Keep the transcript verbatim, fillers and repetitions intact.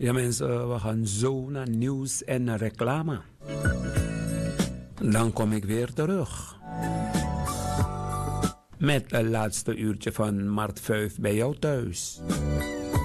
Ja mensen, we gaan zo naar nieuws en reclame. Dan kom ik weer terug. Met het laatste uurtje van Mart Vijf bij jou thuis.